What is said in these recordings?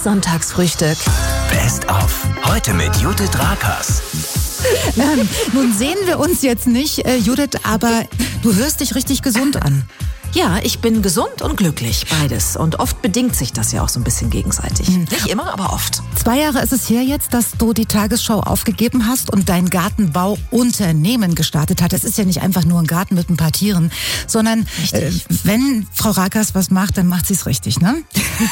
Sonntagsfrühstück. Best of. Heute mit Judith Rakers. Nun sehen wir uns jetzt nicht, Judith, aber du hörst dich richtig gesund an. Ja, ich bin gesund und glücklich, beides. Und oft bedingt sich das ja auch so ein bisschen gegenseitig. Nicht immer, aber oft. 2 Jahre ist es her jetzt, dass du die Tagesschau aufgegeben hast und dein Gartenbauunternehmen gestartet hast. Es ist ja nicht einfach nur ein Garten mit ein paar Tieren, sondern wenn Frau Rakers was macht, dann macht sie es richtig, ne?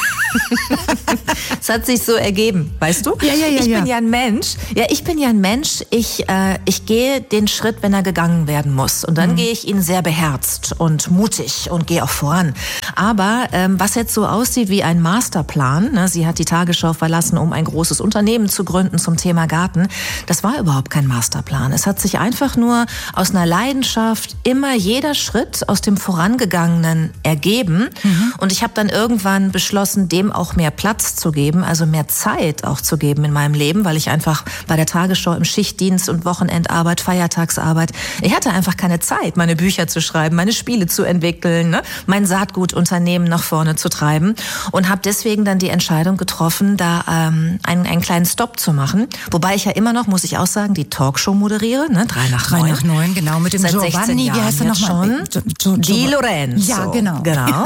Es hat sich so ergeben, weißt du? Ja. Ich bin ja ein Mensch. Ja, ich bin ja ein Mensch. Ich gehe den Schritt, wenn er gegangen werden muss. Und dann gehe ich ihn sehr beherzt und mutig und gehe auch voran. Aber was jetzt so aussieht wie ein Masterplan, ne, sie hat die Tagesschau verlassen, um ein großes Unternehmen zu gründen zum Thema Garten, das war überhaupt kein Masterplan. Es hat sich einfach nur aus einer Leidenschaft immer jeder Schritt aus dem Vorangegangenen ergeben. Und ich habe dann irgendwann beschlossen, dem auch mehr Platz zu geben, also mehr Zeit auch zu geben in meinem Leben, weil ich einfach bei der Tagesschau im Schichtdienst und Wochenendarbeit, Feiertagsarbeit, ich hatte einfach keine Zeit, meine Bücher zu schreiben, meine Spiele zu entwickeln, ne? Mein Saatgutunternehmen nach vorne zu treiben und habe deswegen dann die Entscheidung getroffen, da einen kleinen Stopp zu machen. Wobei ich ja immer noch, muss ich auch sagen, die Talkshow moderiere, ne? 3 nach 9. 3 nach 9, genau, mit dem Seit Giovanni, 16 Jahren wie heißt er nochmal? Di Lorenzo. Ja, genau.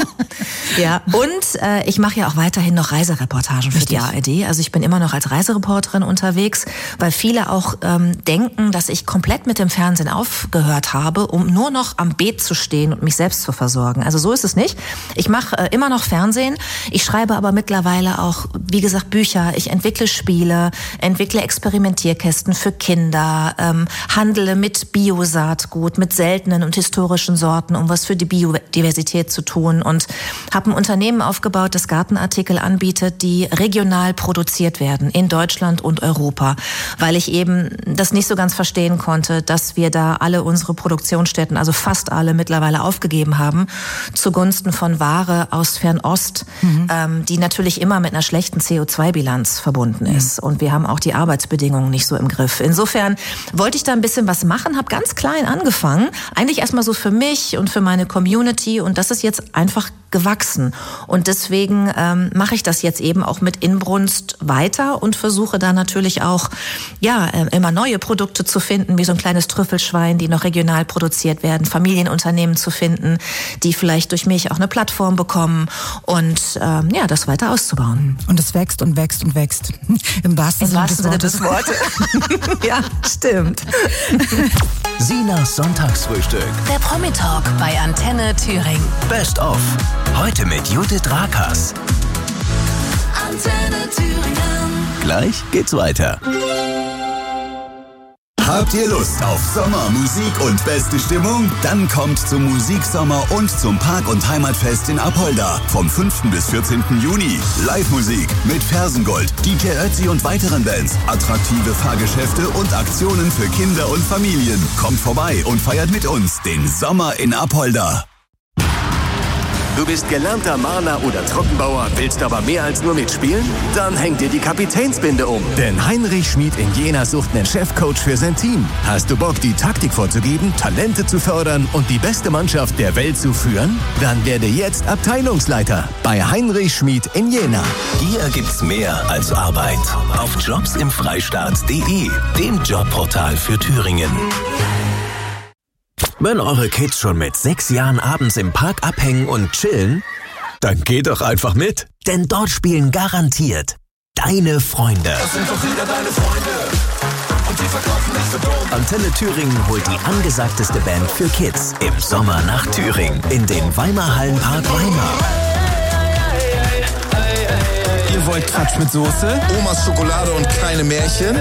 Ja, und ich mache ja auch weiterhin noch Reisereportagen für die ARD. Also ich bin immer noch als Reisereporterin unterwegs, weil viele auch denken, dass ich komplett mit dem Fernsehen aufgehört habe, um nur noch am Beet zu stehen und mich selbst zu versorgen. Also so ist es nicht. Ich mache immer noch Fernsehen. Ich schreibe aber mittlerweile auch, wie gesagt, Bücher. Ich entwickle Spiele, entwickle Experimentierkästen für Kinder, handle mit Bio-Saatgut, mit seltenen und historischen Sorten, um was für die Biodiversität zu tun und habe ein Unternehmen aufgebaut, das Gartenartikel anbietet, die regional produziert werden in Deutschland und Europa, weil ich eben das nicht so ganz verstehen konnte, dass wir da alle unsere Produktionsstätten, also fast alle mittlerweile aufgegeben haben, zugunsten von Ware aus Fernost, die natürlich immer mit einer schlechten CO2-Bilanz verbunden ist. Und wir haben auch die Arbeitsbedingungen nicht so im Griff. Insofern wollte ich da ein bisschen was machen, habe ganz klein angefangen, eigentlich erstmal so für mich und für meine Community und das ist jetzt einfach gewachsen. Und deswegen mache ich das jetzt eben auch mit Inbrunst weiter und versuche da natürlich auch immer neue Produkte zu finden, wie so ein kleines Trüffelschwein, die noch regional produziert werden, Familienunternehmen zu finden, die vielleicht durch mich auch eine Plattform bekommen und das weiter auszubauen. Und es wächst und wächst und wächst. Im wahrsten Sinne des Wortes. Ja, stimmt. Sinas Sonntagsfrühstück. Der Promi-Talk bei Antenne Thüringen. Best of. Heute mit Judith Rakers. Antenne Thüringen. Gleich geht's weiter. Habt ihr Lust auf Sommer, Musik und beste Stimmung? Dann kommt zum Musiksommer und zum Park- und Heimatfest in Apolda vom 5. bis 14. Juni. Live-Musik mit Fersengold, DJ Ötzi und weiteren Bands, attraktive Fahrgeschäfte und Aktionen für Kinder und Familien. Kommt vorbei und feiert mit uns den Sommer in Apolda. Du bist gelernter Maler oder Trockenbauer, willst aber mehr als nur mitspielen? Dann häng dir die Kapitänsbinde um. Denn Heinrich Schmid in Jena sucht einen Chefcoach für sein Team. Hast du Bock, die Taktik vorzugeben, Talente zu fördern und die beste Mannschaft der Welt zu führen? Dann werde jetzt Abteilungsleiter bei Heinrich Schmid in Jena. Hier gibt's mehr als Arbeit. Auf jobsimfreistaat.de, dem Jobportal für Thüringen. Wenn eure Kids schon mit 6 Jahren abends im Park abhängen und chillen, dann geht doch einfach mit. Denn dort spielen garantiert deine Freunde. Das sind doch wieder deine Freunde. Und die verkaufen dich für dumm. Antenne Thüringen holt die angesagteste Band für Kids im Sommer nach Thüringen in den Weimar Hallenpark Weimar. Ihr wollt Quatsch mit Soße? Omas Schokolade und keine Märchen?